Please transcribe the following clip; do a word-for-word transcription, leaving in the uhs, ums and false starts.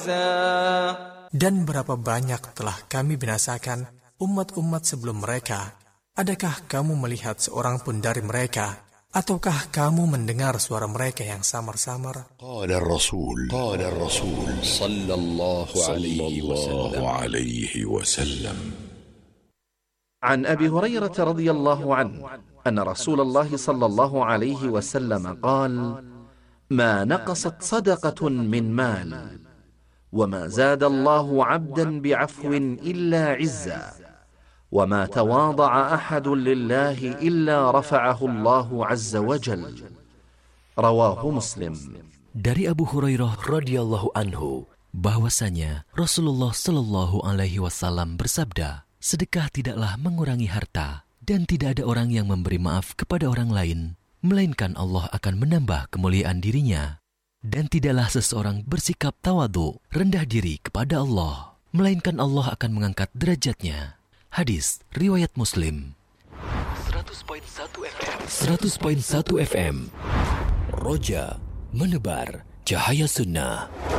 عبثا. Dan berapa banyak telah kami binasakan umat-umat sebelum mereka. Adakah kamu melihat seorang pun dari mereka? Ataukah kamu mendengar suara mereka yang samar-samar? قال الرسول قال الرسول صلى الله عليه وسلم. عن أبي هريرة رضي الله عنه أن رسول الله صلى الله عليه وسلم قال: ما نقصت صدقة من مال وما زاد الله عبدا بعفو إلا عزا وما تواضع أحد لله إلا رفعه الله عز وجل. رواه مسلم. Dari Abu Hurairah radhiyallahu anhu bahwasanya Rasulullah sallallahu alaihi wasallam bersabda, sedekah tidaklah mengurangi harta, dan tidak ada orang yang memberi maaf kepada orang lain, melainkan Allah akan menambah kemuliaan dirinya. Dan tidaklah seseorang bersikap tawadhu, rendah diri kepada Allah, melainkan Allah akan mengangkat derajatnya. Hadis riwayat Muslim. seratus koma satu F M seratus koma satu F M Roja menebar cahaya sunnah.